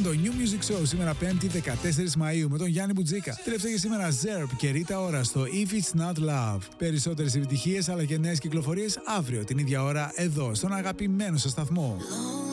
το New Music Show σήμερα 5η 14 Μαΐου με τον Γιάννη Μπουτζίκα. Τελευταίο για σήμερα Zerp και Ρίτα Ora στο If It's Not Love. Περισσότερες επιτυχίες αλλά και νέες κυκλοφορίες αύριο την ίδια ώρα εδώ στον αγαπημένο σας σταθμό.